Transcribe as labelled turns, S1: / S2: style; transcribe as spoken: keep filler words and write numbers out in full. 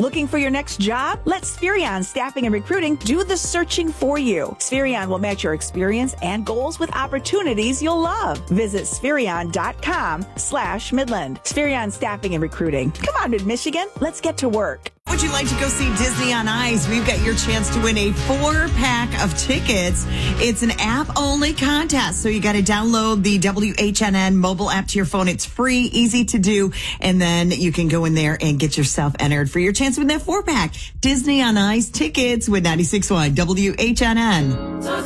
S1: Looking for your next job? Let Spherion Staffing and Recruiting do the searching for you. Spherion will match your experience and goals with opportunities you'll love. Visit Spherion.com slash Midland. Spherion Staffing and Recruiting. Come on, Mid-Michigan. Let's get to work.
S2: Would you like to go see Disney on Ice? We've got your chance to win a four-pack of tickets. It's an app-only contest, so you got to download the W H N N mobile app to your phone. It's free, easy to do, and then you can go in there and get yourself entered for your chance to win that four-pack. Disney on Ice tickets with ninety-six point one W H N N.